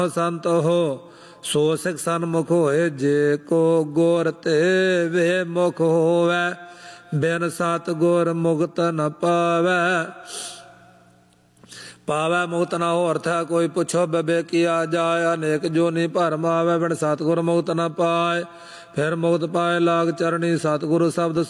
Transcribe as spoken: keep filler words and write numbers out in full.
ਸੰਤ ਹੋ ਸੋ ਸਿਖ ਸਨਮੁਖ ਹੋਏ, ਜੇ ਕੋ ਗੁਰ ਤੇ ਵੇ ਮੁਖ ਹੋਵੈ, ਬਿਨ ਸਤ ਗੁਰ ਮੁਕਤ ਨ ਪਾਵੈ। ਪਾਵੈ ਮੁਕਤ ਨਾ ਹੋ ਅਰਥ ਕੋਈ ਪੁੱਛੋ ਬਬੇ ਕੀਆ ਜਾਏ, ਅਨੇਕ ਜੋਨੀ ਭਰਮ ਆਵੈ, ਬਿਨ ਸਤਿਗੁਰ ਮੁਕਤ ਨ ਪਾਏ। ਫਿਰ ਮੁਕਤ ਪਾਏ ਲਾਗ ਚਰਣੀ, ਸਤਿਗੁਰੂ ਸ਼ਬਦ